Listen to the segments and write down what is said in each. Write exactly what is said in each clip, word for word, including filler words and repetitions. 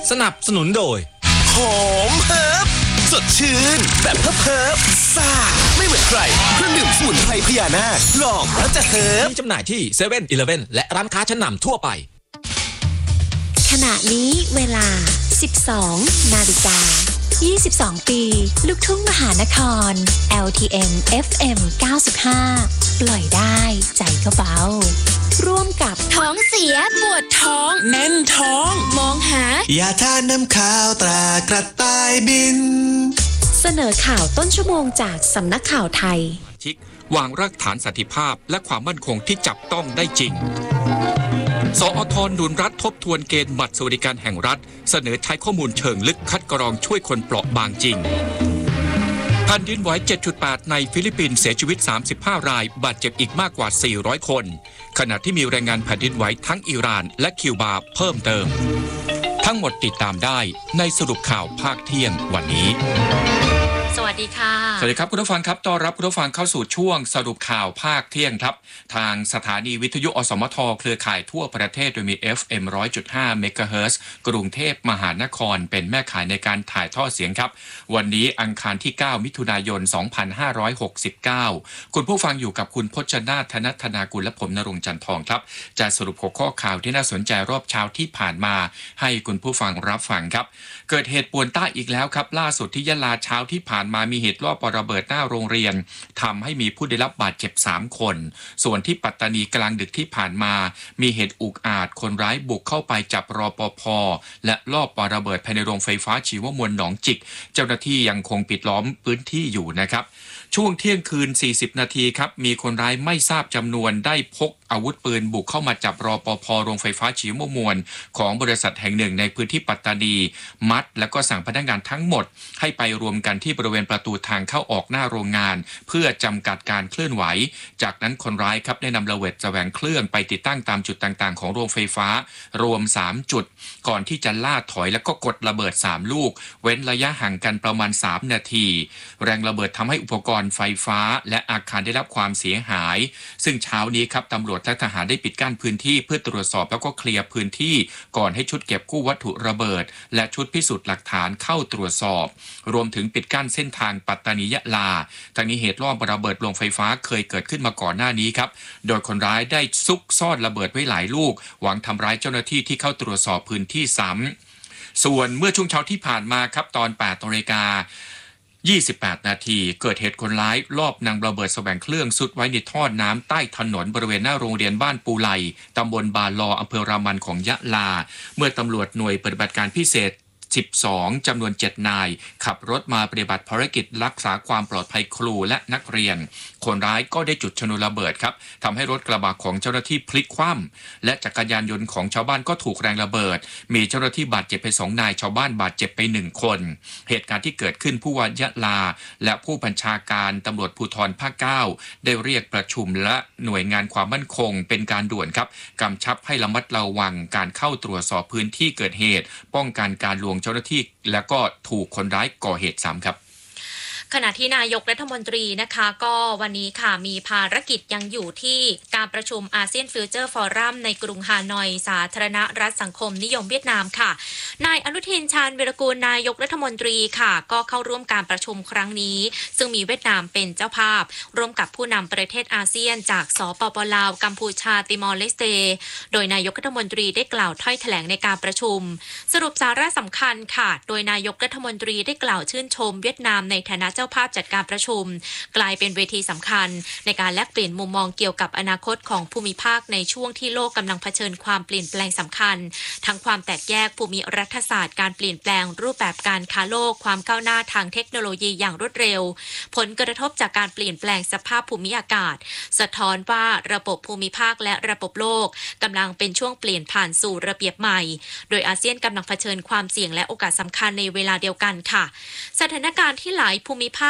สนับสนุนโดยหอมเฮิร์บสดชื่นแบบเฮิร์บซ่าไม่เหมือนใครเครื่องดื่มสมุนไพรพญานาคลองแล้วจะเฮิร์บมีจำหน่ายที่เซเว่นอีเลฟเว่นและร้านค้าชั้นนำทั่วไปขณะนี้เวลา สิบสอง นาฬิกา ยี่สิบสอง ปีลูกทุ่งมหานคร แอล ที เอ็ม เอฟ เอ็ม เก้าสิบห้า ปล่อยได้ใจก็เบาร่วมกับท้องเสียปวดท้องแน่นท้องมองหายาทาน้ำข้าวตรากระต่ายบินเสนอข่าวต้นชั่วโมงจากสำนักข่าวไทยวางรากฐานสันติภาพและความมั่นคงที่จับต้องได้จริงสอทหนุนรัฐทบทวนเกณฑ์บัตรสวัสดิการแห่งรัฐเสนอใช้ข้อมูลเชิงลึกคัดกรองช่วยคนเปราะบางจริงแผ่นดินไหว เจ็ดจุดแปด ในฟิลิปปินส์เสียชีวิตสามสิบห้ารายบาดเจ็บอีกมากกว่าสี่ร้อยคนขณะที่มีรายงานแผ่นดินไหวทั้งอิหร่านและคิวบาเพิ่มเติมทั้งหมดติดตามได้ในสรุปข่าวภาคเที่ยงวันนี้สวัสดีค่ะสวัสดีครับคุณผู้ฟังครับต้อนรับคุณผู้ฟังเข้าสู่ช่วงสรุปข่าวภาคเที่ยงครับทางสถานีวิทยุอสมทเครือข่ายทั่วประเทศโดยมี เอฟ เอ็ม หนึ่งร้อยจุดห้า เมกะเฮิรตซ์กรุงเทพมหานครเป็นแม่ข่ายในการถ่ายทอดเสียงครับวันนี้อังคารที่เก้ามิถุนายนสองพันห้าร้อยหกสิบเก้าคุณผู้ฟังอยู่กับคุณพจนาถ ธนธนากุลและผมณรงค์จันทองครับจะสรุปหัวข้อข่าวที่น่าสนใจรอบเช้าที่ผ่านมาให้คุณผู้ฟังรับฟังครับเกิดเหตุป่วนต้าอีกแล้วครับล่าสุดที่ยะลาเช้าที่ผ่านมามีเหตุรอบระเบิดหน้าโรงเรียนทำให้มีผู้ได้รับบาดเจ็บสามคนส่วนที่ปัตตานีกลางดึกที่ผ่านมามีเหตุอุกอาจคนร้ายบุกเข้าไปจับรปภ.และลอบปาระเบิดภายในโรงไฟฟ้าชีวมวลหนองจิกเจ้าหน้าที่ยังคงปิดล้อมพื้นที่อยู่นะครับช่วงเที่ยงคืนสี่สิบนาทีครับมีคนร้ายไม่ทราบจำนวนได้พกอาวุธปืนบุกเข้ามาจับรปภ.โรงไฟฟ้าชีวมวลของบริษัทแห่งหนึ่งในพื้นที่ปัตตานีมัดและก็สั่งพนักงานทั้งหมดให้ไปรวมกันที่บริเวณประตูทางเข้าออกหน้าโรงงานเพื่อจำกัดการเคลื่อนไหวจากนั้นคนร้ายครับได้นำระเบิดแสวงเครื่องไปติดตั้งตามจุดต่างๆของโรงไฟฟ้ารวมสามจุดก่อนที่จะล่าถอยแล้วก็กดระเบิดสามลูกเว้นระยะห่างกันประมาณสามนาทีแรงระเบิดทำให้อุปกรณ์ไฟฟ้าและอาคารได้รับความเสียหายซึ่งเช้านี้ครับตำรวจและทหารได้ปิดกั้นพื้นที่เพื่อตรวจสอบแล้วก็เคลียร์พื้นที่ก่อนให้ชุดเก็บกู้วัตถุระเบิดและชุดพิสูจน์หลักฐานเข้าตรวจสอบรวมถึงปิดกั้นเส้นทางปัตตานียะลาทางนี้เหตุรอบระเบิดโรงไฟฟ้าเคยเกิดขึ้นมาก่อนหน้านี้ครับโดยคนร้ายได้ซุกซ่อนระเบิดไว้หลายลูกหวังทำร้ายเจ้าหน้าที่ที่เข้าตรวจสอบพื้นที่ซ้ำส่วนเมื่อช่วงเช้าที่ผ่านมาครับตอน แปดนาฬิกายี่สิบแปดนาทีเกิดเหตุคนร้ายลอบนำระเบิดแสวงเครื่องซุดไว้ในท่อน้ำใต้ถนนบริเวณหน้าโรงเรียนบ้านปูไลตำบลบาลออำเภอรามันของยะลาเมื่อตำรวจหน่วยปฏิบัติการพิเศษสิบสองจำนวนเจ็ดนายขับรถมาปฏิบัติภารกิจรักษาความปลอดภัยครูและนักเรียนคนร้ายก็ได้จุดชนวนระเบิดครับทำให้รถกระบะของเจ้าหน้าที่พลิกคว่ำและจักรยานยนต์ของชาวบ้านก็ถูกแรงระเบิดมีเจ้าหน้าที่บาดเจ็บไปสองนายชาวบ้านบาดเจ็บไปหนึ่งคนเหตุการณ์ที่เกิดขึ้นผู้ว่ายะลาและผู้บัญชาการตำรวจภูธรภาคเก้าได้เรียกประชุมและหน่วยงานความมั่นคงเป็นการด่วนครับกำชับให้ระมัดระวังการเข้าตรวจสอบพื้นที่เกิดเหตุป้องกันการลวงเจ้าหน้าที่แล้วก็ถูกคนร้ายก่อเหตุซ้ำครับขณะที่นายกรัฐมนตรีนะคะก็วันนี้ค่ะมีภารกิจยังอยู่ที่การประชุมอาเซียนฟิวเจอร์ฟอรัมในกรุงฮานอยสาธารณรัฐสังคมนิยมเวียดนามค่ะนายอนุทินชาญวีรกูลนายกรัฐมนตรีค่ะก็เข้าร่วมการประชุมครั้งนี้ซึ่งมีเวียดนามเป็นเจ้าภาพร่วมกับผู้นำประเทศอาเซียนจากสปป.ลาวกัมพูชาติมอร์เลสเตโดยนายกรัฐมนตรีได้กล่าวถ้อยแถลงในการประชุมสรุปสาระสำคัญค่ะโดยนายกรัฐมนตรีได้กล่าวชื่นชมเวียดนามในฐานะเจ้าภาพจัดการประชุมกลายเป็นเวทีสำคัญในการแลกเปลี่ยนมุมมองเกี่ยวกับอนาคตของภูมิภาคในช่วงที่โลกกำลังเผชิญความเปลี่ยนแปลงสำคัญทั้งความแตกแยกภูมิรัฐศาสตร์การเปลี่ยนแปลงรูปแบบการค้าโลกความก้าวหน้าทางเทคโนโลยีอย่างรวดเร็วผลกระทบจากการเปลี่ยนแปลงสภาพภูมิอากาศสะท้อนว่าระบบภูมิภาคและระบบโลกกำลังเป็นช่วงเปลี่ยนผ่านสู่ระเบียบใหม่โดยอาเซียนกำลังเผชิญความเสี่ยงและโอกาสสำคัญในเวลาเดียวกันค่ะสถานการณ์ที่หลายภูมิภาค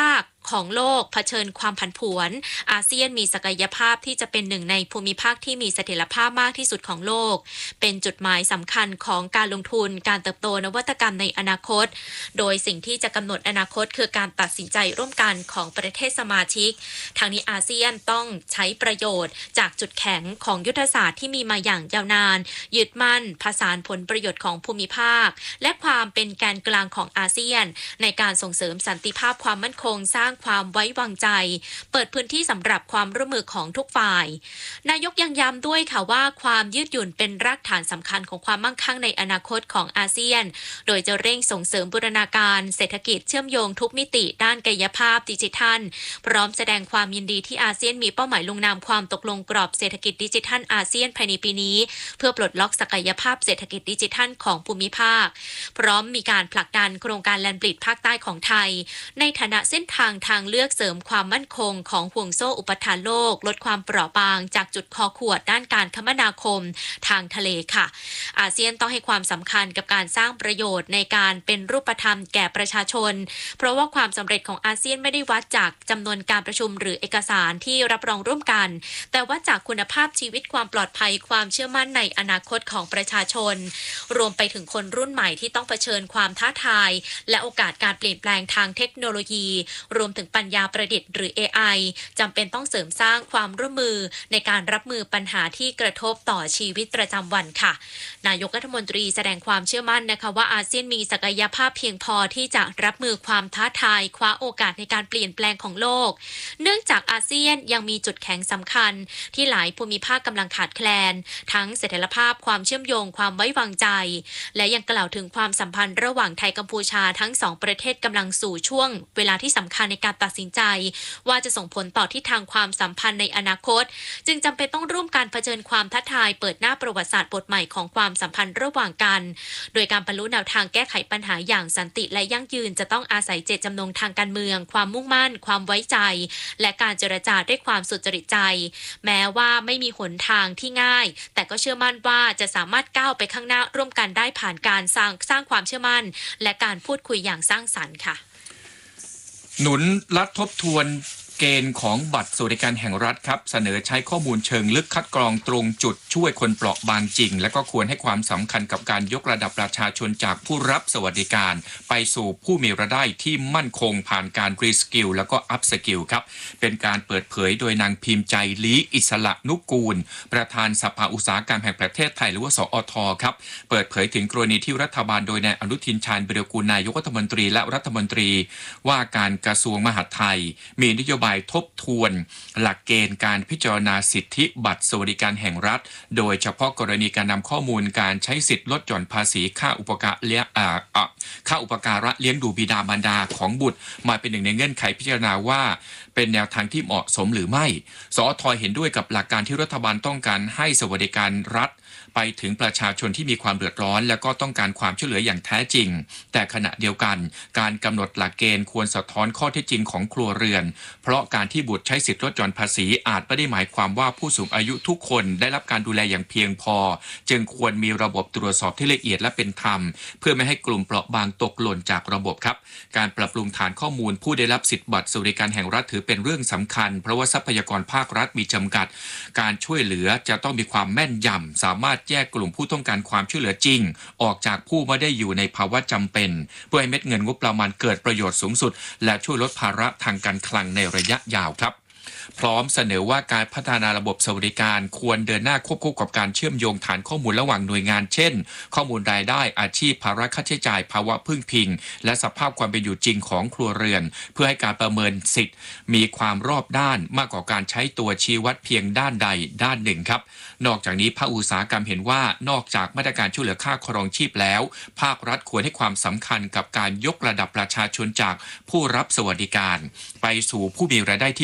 ของโลกเผชิญความผันผวนอาเซียนมีศักยภาพที่จะเป็นหนึ่งในภูมิภาคที่มีเสถียรภาพมากที่สุดของโลกเป็นจุดหมายสำคัญของการลงทุนการเติบโตนวัตกรรมในอนาคตโดยสิ่งที่จะกำหนดอนาคตคือการตัดสินใจร่วมกันของประเทศสมาชิกทางนี้อาเซียนต้องใช้ประโยชน์จากจุดแข็งของยุทธศาสตร์ที่มีมาอย่างยาวนานยึดมั่นผสานผลประโยชน์ของภูมิภาคและความเป็นแกนกลางของอาเซียนในการส่งเสริมสันติภาพความมั่นคงสร้างความไว้วางใจเปิดพื้นที่สำหรับความร่วมมือของทุกฝ่ายนายกยังย้ำด้วยค่ะว่าความยืดหยุ่นเป็นรากฐานสำคัญของความมั่งคั่งในอนาคตของอาเซียนโดยจะเร่งส่งเสริมบูรณาการเศรษฐกิจเชื่อมโยงทุกมิติด้านกายภาพดิจิทัลพร้อมแสดงความยินดีที่อาเซียนมีเป้าหมายลงนามความตกลงกรอบเศรษฐกิจดิจิทัลอาเซียนภายในปีนี้เพื่อปลดล็อกศักยภาพเศรษฐกิจดิจิทัลของภูมิภาคพร้อมมีการผลักดันโครงการแลนด์บริดจ์ภาคใต้ของไทยในฐานะเส้นทางทางเลือกเสริมความมั่นคงของห่วงโซ่อุปทานโลกลดความเปราะบางจากจุดคอขวดด้านการคมนาคมทางทะเลค่ะอาเซียนต้องให้ความสำคัญกับการสร้างประโยชน์ในการเป็นรูปธรรมแก่ประชาชนเพราะว่าความสำเร็จของอาเซียนไม่ได้วัดจากจำนวนการประชุมหรือเอกสารที่รับรองร่วมกันแต่ว่าจากคุณภาพชีวิตความปลอดภัยความเชื่อมั่นในอนาคตของประชาชนรวมไปถึงคนรุ่นใหม่ที่ต้องเผชิญความท้าทายและโอกาสการเปลี่ยนแปลงทางเทคโนโลยีรวมถึงปัญญาประดิษฐ์หรือ เอ ไอ จำเป็นต้องเสริมสร้างความร่วมมือในการรับมือปัญหาที่กระทบต่อชีวิตประจำวันค่ะนายกรัฐมนตรีแสดงความเชื่อมั่นนะคะว่าอาเซียนมีศักยภาพเพียงพอที่จะรับมือความท้าทายคว้าโอกาสในการเปลี่ยนแปลงของโลกเนื่องจากอาเซียนยังมีจุดแข็งสำคัญที่หลายภูมิภาคกำลังขาดแคลนทั้งเสถียรภาพความเชื่อมโยงความไว้วางใจและยังกล่าวถึงความสัมพันธ์ระหว่างไทยกัมพูชาทั้งสองประเทศกำลังสู่ช่วงเวลาที่สำคัญในการตัดสินใจว่าจะส่งผลต่อทิศทางความสัมพันธ์ในอนาคตจึงจำเป็นต้องร่วมกันเผชิญความท้าทายเปิดหน้าประวัติศาสตร์บทใหม่ของความสัมพันธ์ระหว่างกันโดยการบรรลุแนวทางแก้ไขปัญหาอย่างสันติและยั่งยืนจะต้องอาศัยเจตจำนงทางการเมืองความมุ่งมั่นความไว้ใจและการเจรจาด้วยความสุจริตใจแม้ว่าไม่มีหนทางที่ง่ายแต่ก็เชื่อมั่นว่าจะสามารถก้าวไปข้างหน้าร่วมกันได้ผ่านการสร้างสร้างความเชื่อมั่นและการพูดคุยอย่างสร้างสรรค์ค่ะหนุนรัฐทบทวนเกณฑ์ของบัตรสวัสดิการแห่งรัฐครับเสนอใช้ข้อมูลเชิงลึกคัดกรองตรงจุดช่วยคนเปราะบางจริงและก็ควรให้ความสำคัญกับการยกระดับประชาชนจากผู้รับสวัสดิการไปสู่ผู้มีรายได้ที่มั่นคงผ่านการรีสกิลแล้วก็อัพสกิลครับเป็นการเปิดเผยโดยนางพิมพ์ใจลีอิสระนุกูลประธานสภาอุตสาหกรรมแห่งประเทศไทยหรือว่าสอทครับเปิดเผยถึงกรณีที่รัฐบาลโดยนายอนุทินชาญวิรากูลนายกรัฐมนตรีและรัฐมนตรีว่าการกระทรวงมหาดไทยมีนโยบายทบทวนหลักเกณฑ์การพิจารณาสิทธิบัตรสวัสดิการแห่งรัฐโดยเฉพาะกรณีการนำข้อมูลการใช้สิทธิลดหย่อนภาษีค่าอุปการะเลี้ยงอ่าค่าอุปการะเลี้ยงดูบิดามารดาของบุตรมาเป็นหนึ่งในเงื่อนไขพิจารณาว่าเป็นแนวทางที่เหมาะสมหรือไม่สอทเห็นด้วยกับหลักการที่รัฐบาลต้องการให้สวัสดิการรัฐไปถึงประชาชนที่มีความเดือดร้อนและก็ต้องการความช่วยเหลืออย่างแท้จริงแต่ขณะเดียวกันการกำหนดหลักเกณฑ์ควรสะท้อนข้อเท็จจริงของครัวเรือนเพราะการที่บุตรใช้สิทธิลดหย่อนภาษีอาจไม่ได้หมายความว่าผู้สูงอายุทุกคนได้รับการดูแลอย่างเพียงพอจึงควรมีระบบตรวจสอบที่ละเอียดและเป็นธรรมเพื่อไม่ให้กลุ่มเปราะบางตกหล่นจากระบบครับการปรับปรุงฐานข้อมูลผู้ได้รับสิทธิบัตรสวัสดิการแห่งรัฐถือเป็นเรื่องสำคัญเพราะว่าทรัพยากรภาครัฐมีจำกัดการช่วยเหลือจะต้องมีความแม่นยำสามารถแยกกลุ่มผู้ต้องการความช่วยเหลือจริงออกจากผู้ไม่ได้อยู่ในภาวะจำเป็นเพื่อให้เม็ดเงินงบประมาณเกิดประโยชน์สูงสุดและช่วยลดภาระทางการคลังในระยะยาวครับพร้อมเสนอว่าการพัฒนาระบบสวัสดิการควรเดินหน้าควบคู่กับการเชื่อมโยงฐานข้อมูลระหว่างหน่วยงานเช่นข้อมูลรายได้อาชีพภาระค่าใช้จ่ายภาวะพึ่งพิงและสภาพความเป็นอยู่จริงของครัวเรือนเพื่อให้การประเมินสิทธิ์มีความรอบด้านมากกว่าการใช้ตัวชี้วัดเพียงด้านใดด้านหนึ่งครับนอกจากนี้ภาคอุตสาหกรรมเห็นว่านอกจากมาตรการช่วยเหลือค่าครองชีพแล้วภาครัฐควรให้ความสำคัญกับการยกระดับประชาชนจากผู้รับสวัสดิการไปสู่ผู้มีรายได้ที่มั่นคง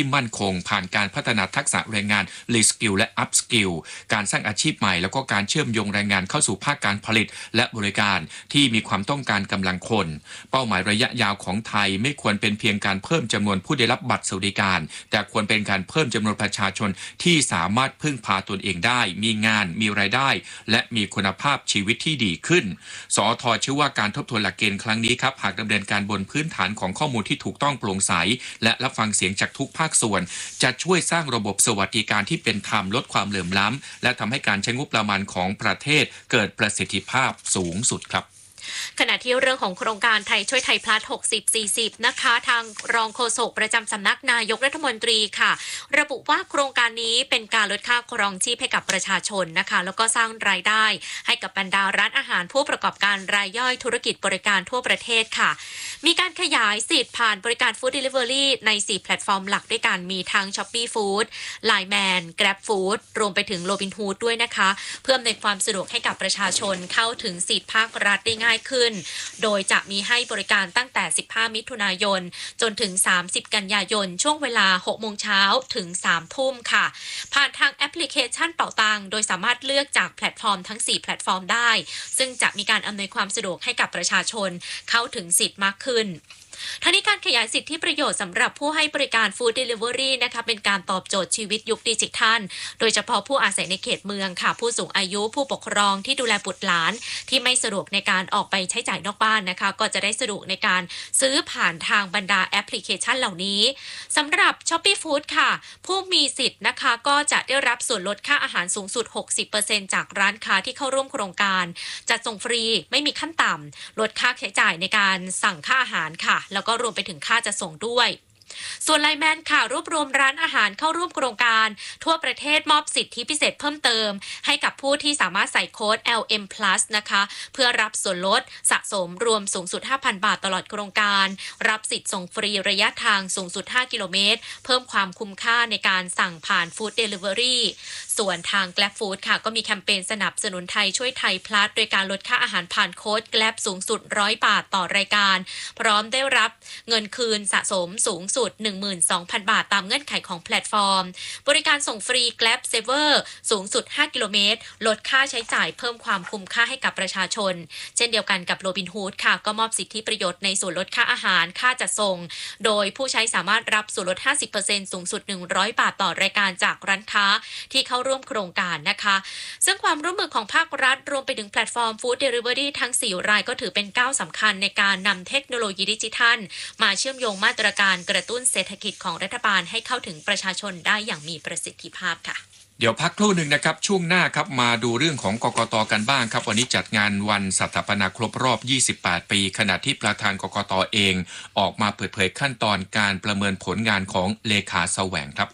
งผ่านการพัฒนาทักษะแรงงาน Reskill และ Upskill การสร้างอาชีพใหม่แล้วก็การเชื่อมโยงแรงงานเข้าสู่ภาคการผลิตและบริการที่มีความต้องการกำลังคนเป้าหมายระยะยาวของไทยไม่ควรเป็นเพียงการเพิ่มจำนวนผู้ได้รับบัตรสวัสดิการแต่ควรเป็นการเพิ่มจำนวนประชาชนที่สามารถพึ่งพาตนเองได้มีงานมีรายได้และมีคุณภาพชีวิตที่ดีขึ้นสอท.เชื่อว่าการทบทวนหลักเกณฑ์ครั้งนี้ครับหากดำเนินการบนพื้นฐานของข้อมูลที่ถูกต้องโปร่งใสและรับฟังเสียงจากทุกภาคส่วนจะช่วยสร้างระบบสวัสดิการที่เป็นธรรมลดความเหลื่อมล้ำและทำให้การใช้งบประมาณของประเทศเกิดประสิทธิภาพสูงสุดครับขณะที่เรื่องของโครงการไทยช่วยไทยพลัส หกสิบ สี่สิบ นะคะทางรองโฆษกประจำสำนักนายกรัฐมนตรีค่ะระบุว่าโครงการนี้เป็นการลดค่าครองชีพให้กับประชาชนนะคะแล้วก็สร้างรายได้ให้กับบรรดาร้านอาหารผู้ประกอบการรายย่อยธุรกิจบริการทั่วประเทศค่ะมีการขยายสิทธิ์ผ่านบริการฟู้ดเดลิเวอรี่ในสี่แพลตฟอร์มหลักด้วยกันมีทั้ง Shopee Food ไลน์ แมน Grab Food รวมไปถึง Robinhood ด้วยนะคะเพื่ออำนวยความสะดวกให้กับประชาชนเข้าถึงสิทธิภาครัฐได้ง่ายขึ้นโดยจะมีให้บริการตั้งแต่สิบห้ามิถุนายนจนถึงสามสิบกันยายนช่วงเวลาหกโมงเช้าถึงสามทุ่มค่ะผ่านทางแอปพลิเคชันเป๋าตังโดยสามารถเลือกจากแพลตฟอร์มทั้งสี่แพลตฟอร์มได้ซึ่งจะมีการอำนวยความสะดวกให้กับประชาชนเข้าถึงสิทธิ์มากขึ้นทั้งนี้การขยายสิทธิประโยชน์สำหรับผู้ให้บริการฟู้ดเดลิเวอรี่นะคะเป็นการตอบโจทย์ชีวิตยุคดิจิทัลโดยเฉพาะผู้อาศัยในเขตเมืองค่ะผู้สูงอายุผู้ปกครองที่ดูแลบุตรหลานที่ไม่สะดวกในการออกไปใช้จ่ายนอกบ้านนะคะก็จะได้สะดวกในการซื้อผ่านทางบรรดาแอปพลิเคชันเหล่านี้สำหรับ Shopee Food ค่ะผู้มีสิทธิ์นะคะก็จะได้รับส่วนลดค่าอาหารสูงสุด หกสิบเปอร์เซ็นต์ จากร้านค้าที่เข้าร่วมโครงการจัดส่งฟรีไม่มีขั้นต่ำลดค่าใช้จ่ายในการสั่งค่าอาหารค่ะแล้วก็รวมไปถึงค่าจะส่งด้วยส่วนไลน์แมนค่ะรวบรวมร้านอาหารเข้าร่วมโครงการทั่วประเทศมอบสิทธิพิเศษเพิ่มเติมให้กับผู้ที่สามารถใส่โค้ด แอล เอ็ม พลัส นะคะเพื่อรับส่วนลดสะสมรวมสูงสุด ห้าพัน บาทตลอดโครงการรับสิทธิ์ส่งฟรีระยะทางสูงสุดห้ากิโลเมตรเพิ่มความคุ้มค่าในการสั่งผ่านฟู้ดเดลิเวอรี่ส่วนทาง Grab Food ค่ะก็มีแคมเปญสนับสนุนไทยช่วยไทยพลัสโดยการลดค่าอาหารผ่านโค้ด Grab สูงสุดหนึ่งร้อยบาทต่อรายการพร้อมได้รับเงินคืนสะสมสูงสุด หนึ่งหมื่นสองพัน บาทตามเงื่อนไขของแพลตฟอร์มบริการส่งฟรี Grab Saver สูงสุดห้ากิโลเมตรลดค่าใช้จ่ายเพิ่มความคุ้มค่าให้กับประชาชนเช่นเดียวกันกับ Robinhood ค่ะก็มอบสิทธิประโยชน์ในส่วนลดค่าอาหารค่าจัดส่งโดยผู้ใช้สามารถรับส่วนลด ห้าสิบเปอร์เซ็นต์ สูงสุดหนึ่งร้อยบาทต่อรายการจากร้านค้าที่เข้าร่วมโครงการนะคะซึ่งความร่วมมือของภาครัฐรวมไปถึงแพลตฟอร์ม Food Delivery ทั้งสี่รายก็ถือเป็นก้าวสำคัญในการนำเทคโนโลยีดิจิทัลมาเชื่อมโยงมาตรการกระตุ้นเศรษฐกิจของรัฐบาลให้เข้าถึงประชาชนได้อย่างมีประสิทธิภาพค่ะเดี๋ยวพักครู่หนึ่งนะครับช่วงหน้าครับมาดูเรื่องของกกต.กันบ้างครับวันนี้จัดงานวันสถาปนาครบรอบยี่สิบแปดปีขณะที่ประธานกกต.เองออกมาเปิดเผยขั้นตอนการประเมินผลงานของเลขาแสวงครับ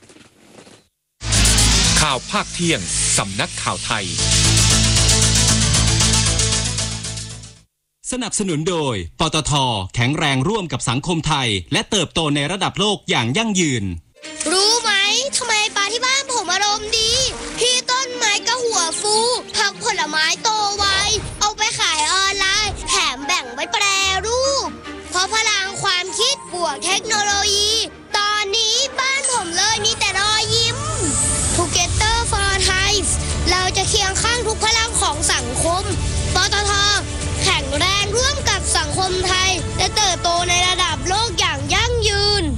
ข่าวภาคเที่ยงสำนักข่าวไทยสนับสนุนโดยปตท.แข็งแรงร่วมกับสังคมไทยและเติบโตในระดับโลกอย่างยั่งยืนรู้ไหมทำไมปลาที่บ้านผมอารมณ์ดีพี่ต้นไม้ก็หัวฟูผักผลไม้โตไวเอาไปขายออนไลน์แถมแบ่งไว้แปรรูปเพราะพลังความคิดบวกเทคโนโลยีตอนนี้บ้านผมเลยมีแต่รอยยิ้ม Together for Thai เราจะเคียงข้างทุกพลังของสังคมปตท.แข็งแรงร่วมกับสังคมไทยและเติบโตในระดับโลกอย่างยั่งยืน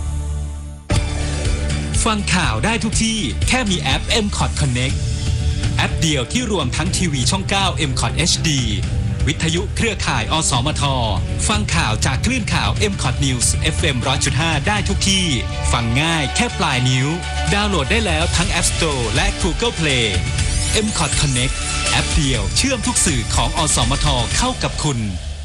ฟังข่าวได้ทุกที่แค่มีแอป เอ็ม คอท Connect แอปเดียวที่รวมทั้งทีวีช่อง เก้า เอ็ม คอท เอช ดี วิทยุเครือข่ายอสมทฟังข่าวจากคลื่นข่าว เอ็ม คอท News เอฟ เอ็ม หนึ่งร้อยจุดห้า ได้ทุกที่ฟังง่ายแค่ปลายนิ้วดาวน์โหลดได้แล้วทั้ง App Store และ Google Play เอ็ม คอท Connect แอปเดียวเชื่อมทุกสื่อของอสมทเข้ากับคุณ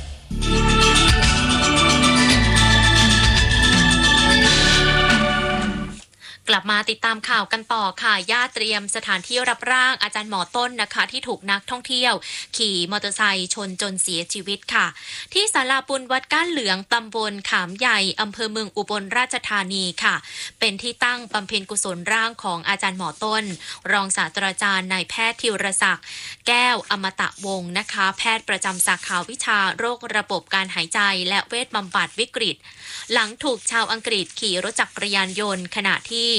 กลับมาติดตามข่าวกันต่อค่ะญาติเตรียมสถานที่รับร่างอาจารย์หมอต้นนะคะที่ถูกนักท่องเที่ยวขี่มอเตอร์ไซค์ชนจนเสียชีวิตค่ะที่ศาลาปุณวัดก้านเหลืองตำบลขามใหญ่อำเภอเมืองอุบลราชธานีค่ะเป็นที่ตั้งบำเพ็ญกุศลร่างของอาจารย์หมอต้นรองศาสตราจารย์นายแพทย์ธีรศักดิ์แก้วอมตะวงศ์นะคะแพทย์ประจำสาขาวิชาโรคระบบการหายใจและเวชบำบัดวิกฤตหลังถูกชาวอังกฤษขี่รถจักรยานยนต์ขณะที่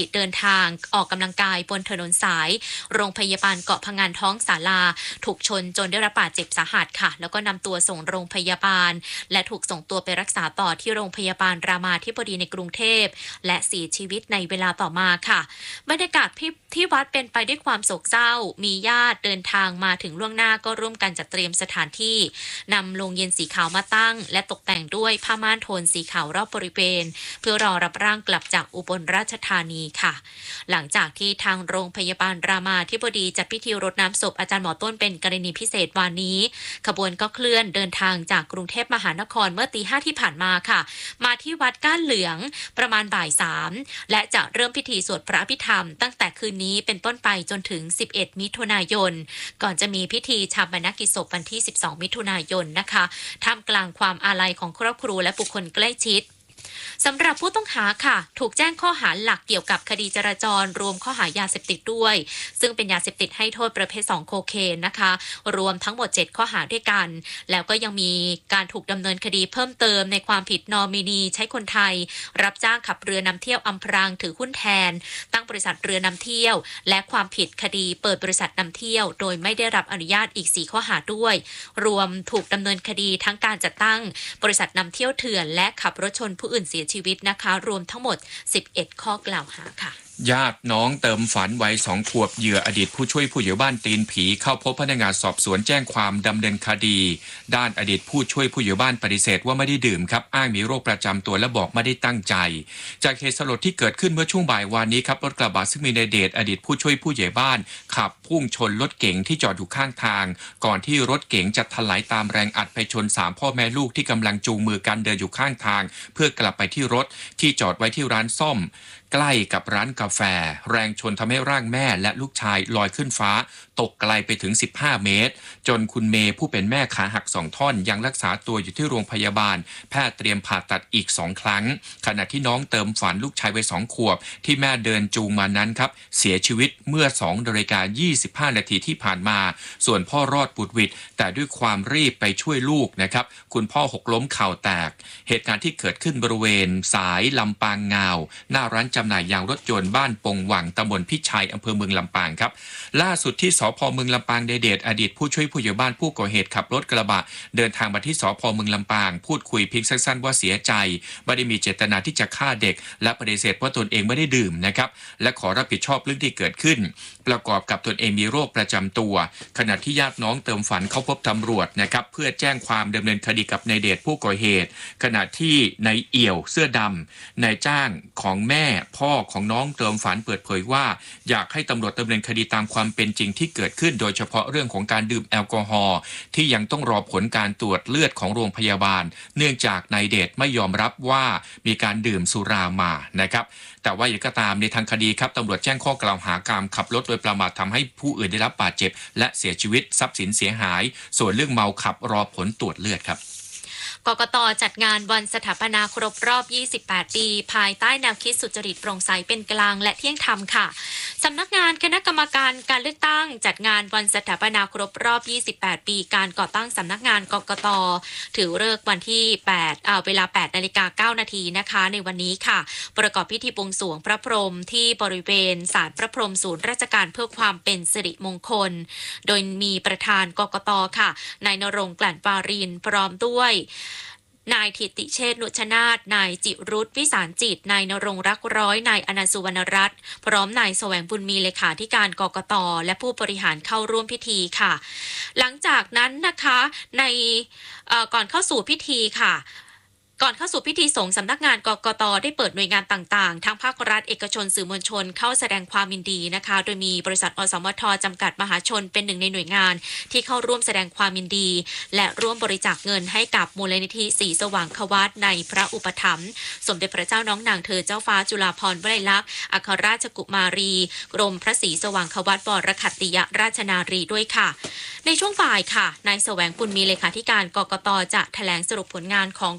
เดินทางออกกำลังกายบนถนนสายโรงพยาบาลเกาะพะงันท้องศาลาถูกชนจนได้รับบาดเจ็บสาหัสค่ะแล้วก็นำตัวส่งโรงพยาบาลและถูกส่งตัวไปรักษาต่อที่โรงพยาบาลรามาธิบดีในกรุงเทพและเสียชีวิตในเวลาต่อมาค่ะบรรยากาศที่วัดเป็นไปด้วยความโศกเศร้ามีญาติเดินทางมาถึงล่วงหน้าก็ร่วมกันจัดเตรียมสถานที่นำโลงเย็นสีขาวมาตั้งและตกแต่งด้วยผ้าม่านโทนสีขาวรอบบริเวณเพื่อรอรับร่างกลับจากอุบลราชธานีค่ะหลังจากที่ทางโรงพยาบาลรามาธิบดีจัดพิธีรดน้ำศพอาจารย์หมอต้นเป็นกรณีพิเศษวันนี้ขบวนก็เคลื่อนเดินทางจากกรุงเทพมหานครเมื่อตีห้าที่ผ่านมาค่ะมาที่วัดก้านเหลืองประมาณบ่ายสามและจะเริ่มพิธีสวดพระอภิธรรมตั้งแต่คืนนี้เป็นต้นไปจนถึงสิบเอ็ดมิถุนายนก่อนจะมีพิธีชาปนกิจศพวันที่สิบสองมิถุนายนนะคะท่ามกลางความอาลัยของครอบครัวและบุคคลใกล้ชิดสำหรับผู้ต้องหาค่ะถูกแจ้งข้อหาหลักเกี่ยวกับคดีจราจรรวมข้อหายาเสพติดด้วยซึ่งเป็นยาเสพติดให้โทษประเภทสองโคเคนนะคะรวมทั้งหมดเจ็ดข้อหาด้วยกันแล้วก็ยังมีการถูกดำเนินคดีเพิ่มเติมในความผิดนอมินีใช้คนไทยรับจ้างขับเรือนำเที่ยวอำพรางถือหุ้นแทนตั้งบริษัทเรือนำเที่ยวและความผิดคดีเปิดบริษัทนำเที่ยวโดยไม่ได้รับอนุญาตอีกสี่ข้อหาด้วยรวมถูกดำเนินคดีทั้งการจัดตั้งบริษัทนำเที่ยวเถื่อนและขับรถชนผู้อื่นเสียชีวิตนะคะรวมทั้งหมดสิบเอ็ดข้อกล่าวหาค่ะญาติน้องเติมฝันวัยสองขวบเหยื่ออดีตผู้ช่วยผู้ใหญ่บ้านตีนผีเข้าพบพนักงานสอบสวนแจ้งความดำเนินคดีด้านอดีตผู้ช่วยผู้ใหญ่บ้านปฏิเสธว่าไม่ได้ดื่มครับอ้างมีโรคประจำตัวและบอกไม่ได้ตั้งใจจากเหตุสลดที่เกิดขึ้นเมื่อช่วงบ่ายวานนี้ครับรถกระบะซึ่งมีนายเดชอดีตผู้ช่วยผู้ใหญ่บ้านขับพุ่งชนรถเก๋งที่จอดอยู่ข้างทางก่อนที่รถเก๋งจะถลายตามแรงอัดไปชนสามพ่อแม่ลูกที่กำลังจูงมือกันเดินอยู่ข้างทางเพื่อกลับไปที่รถที่จอดไว้ที่ร้านซ่อมใกล้กับร้านกาแฟแรงชนทำให้ร่างแม่และลูกชายลอยขึ้นฟ้าตกไกลไปถึงสิบห้าเมตรจนคุณเมย์ผู้เป็นแม่ขาหักสองท่อนยังรักษาตัวอยู่ที่โรงพยาบาลแพทย์เตรียมผ่าตัดอีกสองครั้งขณะที่น้องเติมฝันลูกชายวัยสองขวบที่แม่เดินจูงมานั้นครับเสียชีวิตเมื่อสองนาฬิกายี่สิบห้านาทีที่ผ่านมาส่วนพ่อรอดบุดหวิดแต่ด้วยความรีบไปช่วยลูกนะครับคุณพ่อหกล้มเข่าแตกเหตุการณ์ที่เกิดขึ้นบริเวณสายลำปางงาวหน้าร้านจำหน่ายยางรถยนต์บ้านปงหวังตำบลพิชัยอำเภอเมืองลำปางครับล่าสุดที่สภ.เมืองลำปางเดชอดีตผู้ช่วยผู้ใหญ่บ้านผู้ก่อเหตุขับรถกระบะเดินทางมาที่สภ.เมืองลำปางพูดคุยเพียงสั้นๆว่าเสียใจไม่ได้มีเจตนาที่จะฆ่าเด็กและปฏิเสธว่าตนเองไม่ได้ดื่มนะครับและขอรับผิดชอบเรื่องที่เกิดขึ้นประกอบกับตนเองมีโรคประจำตัวขณะที่ญาติน้องเติมฝันเข้าพบตำรวจนะครับเพื่อแจ้งความดำเนินคดีกับนายเดชผู้ก่อเหตุขณะที่นายเอี่ยวเสื้อดำนายจ้างของแม่พ่อของน้องเติมฝันเปิดเผยว่าอยากให้ตำรวจดำเนินคดีตามความเป็นจริงที่เกิดขึ้นโดยเฉพาะเรื่องของการดื่มแอลกอฮอล์ที่ยังต้องรอผลการตรวจเลือดของโรงพยาบาลเนื่องจากนายเดชไม่ยอมรับว่ามีการดื่มสุรามานะครับแต่ว่าอย่างก็ตามในทางคดีครับตำรวจแจ้งข้อกล่าวหาการขับรถโดยประมาททำให้ผู้อื่นได้รับบาดเจ็บและเสียชีวิตทรัพย์สินเสียหายส่วนเรื่องเมาขับรอผลตรวจเลือดครับกกต.จัดงานวันสถาปนาครบรอบยี่สิบแปดปีภายใต้แนวคิดสุจริตโปร่งใสเป็นกลางและเที่ยงธรรมค่ะสำนักงานคณะกรรมการการเลือกตั้งจัดงานวันสถาปนาครบรอบยี่สิบแปดปีการก่อตั้งสำนักงานกกต.ถือฤกษ์วันที่แปดเอ่อเวลา แปดนาฬิกาเก้านาทีนะคะในวันนี้ค่ะประกอบพิธีบวงสรวงพระพรหมที่บริเวณศาลพระพรหมศูนย์ราชการเพื่อความเป็นสิริมงคลโดยมีประธานกกต.ค่ะนายณรงค์กลั่นปารินพร้อมด้วยนายถิติเชษฐ์นุชนาธนายจิรุตวิสารจิตนายณรงค์รักร้อยนายอนันต์สุวรรณรัตน์พร้อมนายแสวงบุญมีเลขาธิการกกต.และผู้บริหารเข้าร่วมพิธีค่ะหลังจากนั้นนะคะในก่อนเข้าสู่พิธีค่ะก่อนเข้าสู่พิธีสงฆ์สำนักงานกกต.ได้เปิดหน่วยงานต่างๆทั้งภาครัฐเอกชนสื่อมวลชนเข้าแสดงความยินดีนะคะโดยมีบริษัทอสมทจำกัดมหาชนเป็นหนึ่งในหน่วยงานที่เข้าร่วมแสดงความยินดีและร่วมบริจาคเงินให้กับมูลนิธิศรีสว่างควัตในพระอุปถัมภ์สมเด็จพระเจ้าน้องนางเธอเจ้าฟ้าจุฬาภรณ์วลัยลักษณ์อัครราชกุมารีกรมพระศรีสว่างควัตวรคัตติยราชนารีด้วยค่ะในช่วงบ่ายค่ะนายแสวงบุญมีเลขาธิการกกต.จะแถลงสรุปผลงานของกกต.ต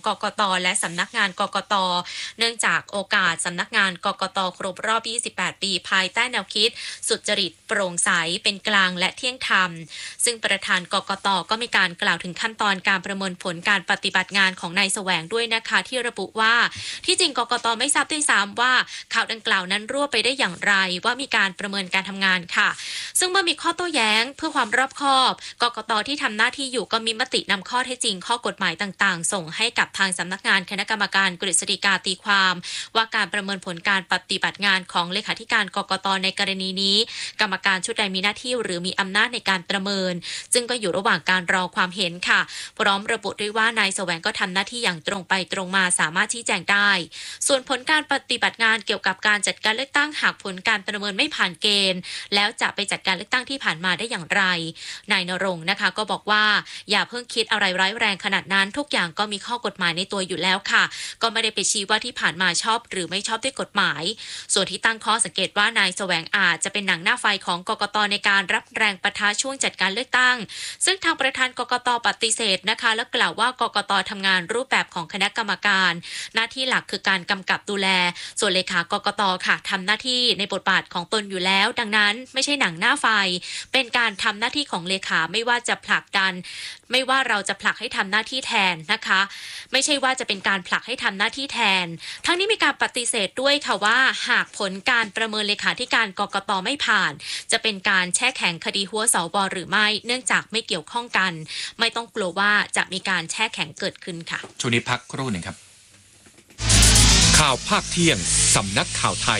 และสำนักงานกกต.เนื่องจากโอกาสสำนักงานกกต.ครบรอบยี่สิบแปดปีภายใต้แนวคิดสุจริตโปร่งใสเป็นกลางและเที่ยงธรรมซึ่งประธานกกต.ก็มีการกล่าวถึงขั้นตอนการประเมินผลการปฏิบัติงานของนายแสวงด้วยนะคะที่ระบุว่าที่จริงกกต.ไม่ทราบด้วยซ้ำว่าข่าวดังกล่าวนั้นรั่วไปได้อย่างไรว่ามีการประเมินการทำงานค่ะซึ่งเมื่อมีข้อโต้แย้งเพื่อความรอบคอบกกต.ที่ทำหน้าที่อยู่ก็มีมตินำข้อเท็จจริงข้อกฎหมายต่างๆส่งให้กับทางสำนักงานคณะกรรมการกฤษฎีกาตีความว่าการประเมินผลการปฏิบัติงานของเลขาธิการกกต.ในกรณีนี้กรรมการชุดใดมีหน้าที่หรือมีอำนาจในการประเมินซึ่งก็อยู่ระหว่างการรอความเห็นค่ะพร้อมระบุด้วยว่านายแสวงก็ทำหน้าที่อย่างตรงไปตรงมาสามารถชี้แจงได้ส่วนผลการปฏิบัติงานเกี่ยวกับการจัดการเลือกตั้งหากผลการประเมินไม่ผ่านเกณฑ์แล้วจะไปจัดการเลือกตั้งที่ผ่านมาได้อย่างไรนายณรงค์นะคะก็บอกว่าอย่าเพิ่งคิดอะไรร้ายแรงขนาดนั้นทุกอย่างก็มีข้อกฎหมายในตัวอยู่แล้วค่ะก็ไม่ได้ไปชี้ว่าที่ผ่านมาชอบหรือไม่ชอบด้วยกฎหมายส่วนที่ตั้งข้อสังเกตว่านายแสวงอาจจะเป็นหนังหน้าไฟของกกต.ในการรับแรงปะทะช่วงจัดการเลือกตั้งซึ่งทางประธานกกต.ปฏิเสธนะคะและกล่าวว่ากกต.ทำงานรูปแบบของคณะกรรมการหน้าที่หลักคือการกำกับดูแลส่วนเลขากกต.ค่ะทำหน้าที่ในบทบาทของตนอยู่แล้วดังนั้นไม่ใช่หนังหน้าไฟเป็นการทำหน้าที่ของเลขาไม่ว่าจะผลักดันไม่ว่าเราจะผลักให้ทำหน้าที่แทนนะคะไม่ใช่ว่าจะเป็นการผลักให้ทำหน้าที่แทนทั้งนี้มีการปฏิเสธด้วยค่ะว่าหากผลการประเมินเลขาธิการกกต.ไม่ผ่านจะเป็นการแช่แข็งคดีหัวสว.หรือไม่เนื่องจากไม่เกี่ยวข้องกันไม่ต้องกลัวว่าจะมีการแช่แข็งเกิดขึ้นค่ะช่วงนี้พักครู่หนึ่งครับข่าวภาคเที่ยงสำนักข่าวไทย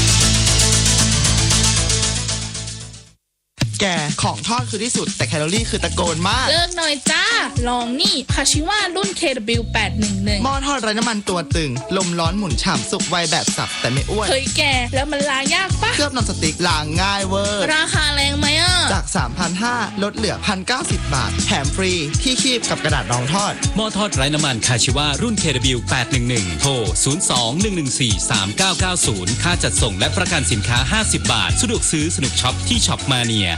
แกของทอดคือที่สุดแต่แคลอรี่คือตะโกนมากเลิกหน่อยจ้าลองนี่คาชิวารุ่น เค ดับเบิลยู แปดหนึ่งหนึ่งหม้อทอดไร้น้ำมันตัวตึงลมร้อนหมุนฉ่ำสุกไวแบบสับแต่ไม่อ้วนเฮ้ยแกแล้วมันล้างยากปะเคลือบนอนสติ๊กล้างง่ายเวอร์ราคาแรงไหมอ่ะจาก สามพันห้าร้อย ลดเหลือ หนึ่งพันเก้าสิบ บาทแถมฟรีที่คีบกับกระดาษรองทอดหม้อทอดไร้น้ำมันคาชิวารุ่น เค ดับเบิลยู แปดหนึ่งหนึ่ง โทร ศูนย์ สอง หนึ่ง หนึ่ง สี่ สาม เก้า เก้า ศูนย์ ค่าจัดส่งและประกันสินค้าห้าสิบบาทสะดวกซื้อสนุกช็อปที่ช็อปมาเนีย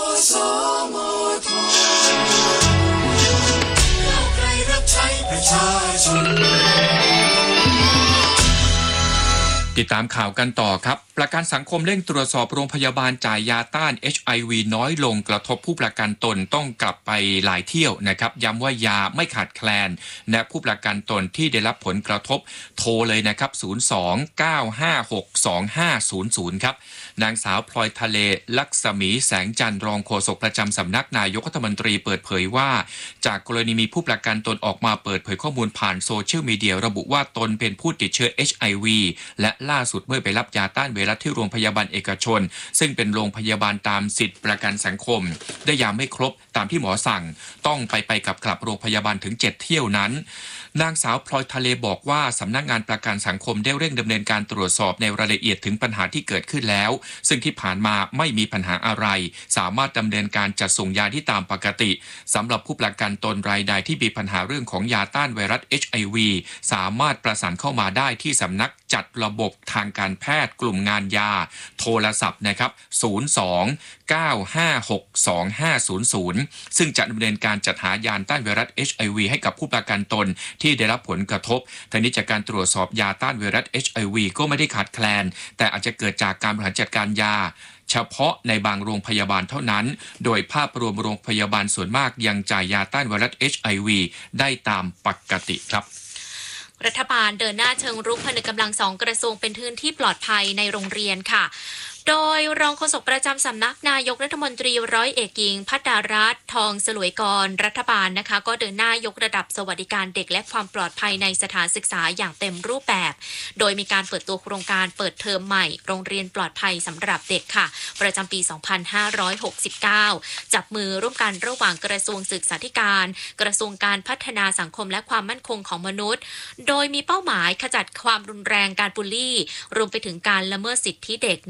ติดตามข่าวกันต่อครับประกันสังคมเร่งตรวจสอบโรงพยาบาลจ่ายยาต้าน เอช ไอ วี น้อยลงกระทบผู้ประกันตนต้องกลับไปหลายเที่ยวนะครับย้ำว่ายาไม่ขาดแคลนและผู้ประกันตนที่ได้รับผลกระทบโทรเลยนะครับศูนย์ สอง เก้า ห้า หก สอง ห้า ศูนย์ ศูนย์ครับนางสาวพลอยทะเลลักษมีแสงจันทร์รองโฆษกประจำสำนักนายกรัฐมนตรีเปิดเผยว่าจากกรณีมีผู้ประกันตนออกมาเปิดเผยข้อมูลผ่านโซเชียลมีเดียระบุว่าตนเป็นผู้ติดเชื้อ เอช ไอ วี และล่าสุดเมื่อไปรับยาต้านไวรัสที่โรงพยาบาลเอกชนซึ่งเป็นโรงพยาบาลตามสิทธิประกันสังคมได้ยาไม่ครบตามที่หมอสั่งต้องไปไปกับกลับโรงพยาบาลถึงเจ็ดเที่ยวนั้นนางสาวพลอยทะเลบอกว่าสำนักงานประกันสังคมได้เร่งดำเนินการตรวจสอบในรายละเอียดถึงปัญหาที่เกิดขึ้นแล้วซึ่งที่ผ่านมาไม่มีปัญหาอะไรสามารถดำเนินการจัดส่งยาที่ตามปกติสำหรับผู้ประกันตนรายใดที่มีปัญหาเรื่องของยาต้านไวรัส เอช ไอ วี สามารถประสานเข้ามาได้ที่สำนักจัดระบบทางการแพทย์กลุ่มงานยาโทรศัพท์นะครับศูนย์ สอง เก้า ห้า หก สอง ห้า ศูนย์ ศูนย์ซึ่งจะดำเนินการจัดหายาต้านไวรัส เอช ไอ วี ให้กับผู้ประกันตนที่ได้รับผลกระทบทั้งนี้จากการตรวจสอบยาต้านไวรัส เอช ไอ วี ก็ไม่ได้ขาดแคลนแต่อาจจะเกิดจากการบริหารจัดการยาเฉพาะในบางโรงพยาบาลเท่านั้นโดยภาพรวมโรงพยาบาลส่วนมากยังจ่ายยาต้านไวรัส เอช ไอ วี ได้ตามปกติครับรัฐบาลเดินหน้าเชิงรุกผนึกกำลังสองกระทรวงเป็นพื้นที่ปลอดภัยในโรงเรียนค่ะโดยรองโฆษกประจำสำนักนายกรัฐมนตรีร้อยเอกหญิงภัตตารัตน์ทองสลวยกรรัฐบาลนะคะก็เดินหน้ายกระดับสวัสดิการเด็กและความปลอดภัยในสถานศึกษาอย่างเต็มรูปแบบโดยมีการเปิดตัวโครงการเปิดเทอมใหม่โรงเรียนปลอดภัยสำหรับเด็กค่ะประจำปี สองพันห้าร้อยหกสิบเก้า จับมือร่วมกันระหว่างกระทรวงศึกษาธิการกระทรวงการพัฒนาสังคมและความมั่นคงของมนุษย์โดยมีเป้าหมายขจัดความรุนแรงการบูลลี่รวมไปถึงการละเมิดสิทธิเด็กในโลกแห่ง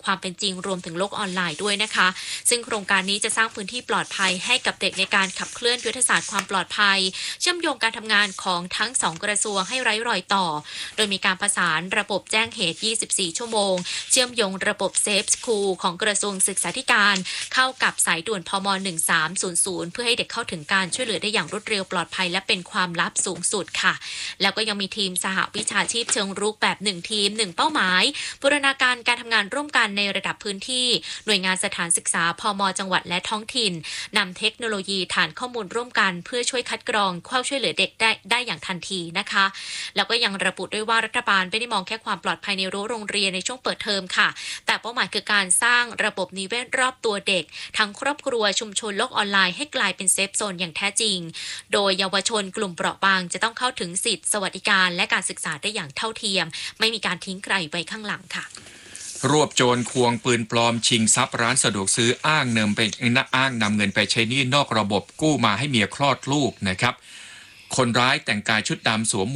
ความเป็นจริงรวมถึงโลกออนไลน์ด้วยนะคะซึ่งโครงการนี้จะสร้างพื้นที่ปลอดภัยให้กับเด็กในการขับเคลื่อนยุทธศาสตร์ความปลอดภัยเชื่อมโยงการทำงานของทั้งสองกระทรวงให้ไร้รอยต่อโดยมีการประสานระบบแจ้งเหตุยี่สิบสี่ชั่วโมงเชื่อมโยงระบบเซฟสคูลของกระทรวงศึกษาธิการเข้ากับสายด่วนพมหนึ่งสามศูนย์ศูนย์เพื่อให้เด็กเข้าถึงการช่วยเหลือได้อย่างรวดเร็วปลอดภัยและเป็นความลับสูงสุดค่ะแล้วก็ยังมีทีมสหวิชาชีพเชิงรุกแบบหนึ่งทีมหนึ่งเป้าหมายบูรณาการการทำงานร่วมกันในระดับพื้นที่หน่วยงานสถานศึกษาพมจังหวัดและท้องถิ่นนำเทคโนโลยีฐานข้อมูลร่วมกันเพื่อช่วยคัดกรองเข้าช่วยเหลือเด็กได้ได้อย่างทันทีนะคะแล้วก็ยังระบุด้วยว่ารัฐบาลไม่ได้มองแค่ความปลอดภัยในรั้วโรงเรียนในช่วงเปิดเทอมค่ะแต่เป้าหมายคือการสร้างระบบนิเวศรอบตัวเด็กทั้งครอบครัวชุมชนโลกออนไลน์ให้กลายเป็นเซฟโซนอย่างแท้จริงโดยเยาวชนกลุ่มเปราะบางจะต้องเข้าถึงสิทธิสวัสดิการและการศึกษาได้อย่างเท่าเทียมไม่มีการทิ้งใครไว้ข้างหลังค่ะรวบโจรควงปืนปลอมชิงทรัพย์ร้านสะดวกซื้ออ้างเงินไปอ้างนำเงินไปใช้หนี้นอกระบบกู้มาให้เมียคลอดลูกนะครับคนร้ายแต่งกายชุดดำสวม